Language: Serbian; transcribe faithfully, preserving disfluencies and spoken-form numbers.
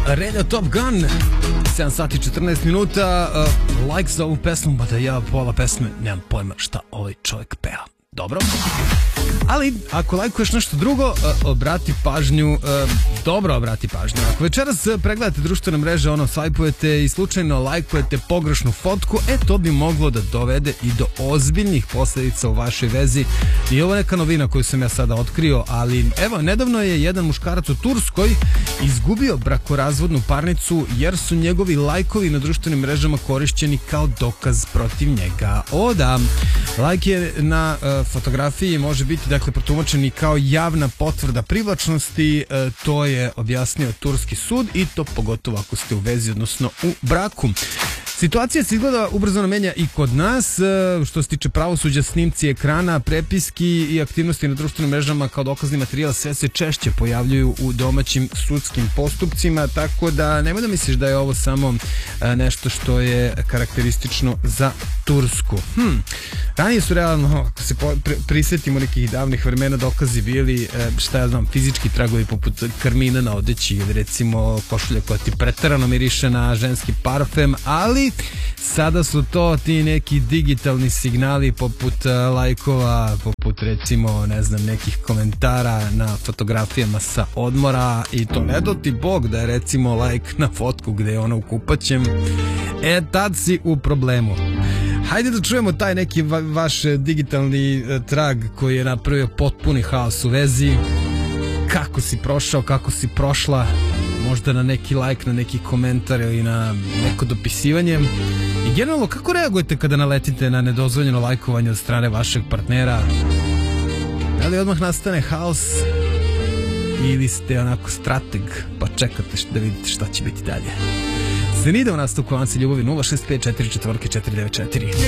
Radio Top Gun. sedam sati i četrnaest minuta. Uh, like za ovu pesmu, ba da ja pola pesme nemam pojma šta ovaj čovjek peva. Dobro. Ali, ako lajkuješ nešto drugo, uh, obrati pažnju, uh, dobro obrati pažnju. Ako večeras pregledate društvene mreže, ono, svajpujete i slučajno lajkujete pogrešnu fotku, e, to bi moglo da dovede i do ozbiljnih posljedica u vašoj vezi. I ovo je neka novina koju sam ja sada otkrio, ali evo, nedavno je jedan muškarac u Turskoj izgubio brakorazvodnu parnicu jer su njegovi lajkovi na društvenim mrežama korišćeni kao dokaz protiv njega. O da, lajk je na uh, fotografiji može biti dakle protumačen i kao javna potvrda privlačnosti, uh, to je objasnio turski sud i to pogotovo ako ste u vezi, odnosno u braku. Situacija se izgleda ubrzano menja i kod nas, što se tiče pravosuđa, snimci ekrana, prepiski i aktivnosti na društvenim mrežama kao dokazni materijal sve se češće pojavljuju u domaćim sudskim postupcima, tako da nemoj da misliš da je ovo samo nešto što je karakteristično za Tursku. Hm. Ranije su realno, ako se prisjetimo nekih davnih vremena, dokazi bili, šta ja znam, fizički tragovi poput karmina na odeći ili recimo košulja koja ti preterano miriše na ženski parfem, ali sada su to ti neki digitalni signali poput uh, lajkova, poput recimo, ne znam, nekih komentara na fotografijama sa odmora i to ne do ti bog da je recimo lajk na fotku gde je ona u kupaćem, e tad si u problemu. Hajde da čujemo taj neki va vaš digitalni uh, trag koji je napravio potpuni haos u vezi. Kako si prošao, kako si prošla, možda na neki like, na neki komentar ili na neko dopisivanje. I generalno, kako reagujete kada naletite na nedozvoljeno lajkovanje od strane vašeg partnera? Da li odmah nastane haos ili ste onako strateg pa čekate da vidite šta će biti dalje? Senida u nastavku Avansi ljubavi nula šest pet četiri četiri četiri devet četiri.